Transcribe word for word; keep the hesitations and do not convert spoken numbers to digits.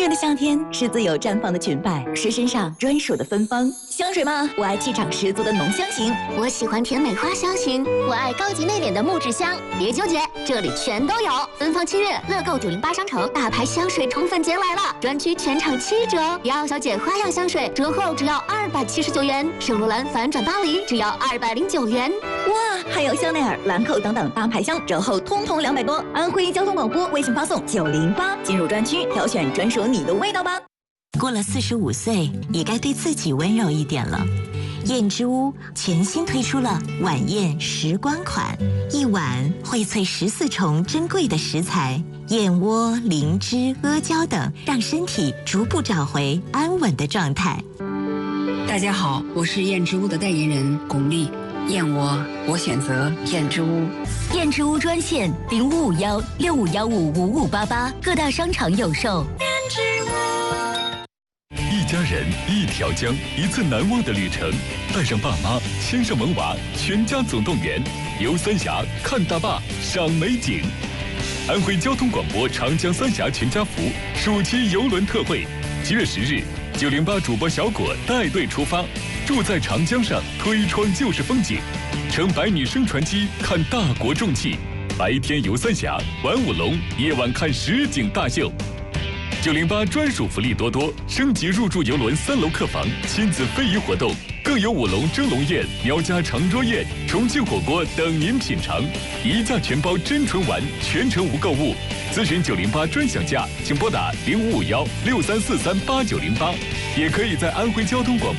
的夏天是自由绽放的裙摆，是身上专属的芬芳。香水吗？我爱气场十足的浓香型， 我喜欢甜美花香型，我爱高级内敛的木质香。别纠结，这里全都有。芬芳七月，乐购九零八商城大牌香水宠粉节来了，专区全场七折。雅奥小姐花样香水折后只要二百七十九元，圣罗兰反转巴黎只要二百零九元。 哇，还有香奈儿、兰蔻等等大牌香折后通通两百多。安徽交通广播微信发送九零八进入专区，挑选专属你的味道吧。 过了四十五岁，也该对自己温柔一点了。燕之屋全新推出了晚宴时光款，一碗荟萃十四重珍贵的食材，燕窝、灵芝、阿胶等，让身体逐步找回安稳的状态。 大家好，我是燕之屋的代言人巩俐。燕窝，我选择燕之屋。 燕之屋专线零五五幺六五幺五五五八八，各大商场有售。燕之屋。 一家人，一条江，一次难忘的旅程。带上爸妈，牵上萌娃，全家总动员，游三峡，看大坝，赏美景。安徽交通广播长江三峡全家福暑期游轮特惠，七月十日，九零八主播小果带队出发，住在长江上，推窗就是风景，乘百米升船机看大国重器，白天游三峡，玩舞龙，夜晚看实景大秀。九零八专属福利多多，升级入住游轮三楼客房，亲子非遗活动，更有舞龙蒸笼宴、苗家长桌宴、重庆火锅等您品尝，一价全包真纯玩，全程无购物。咨询九零八专享价，请拨打零五五幺六三四三八九零八，也可以在安徽交通广播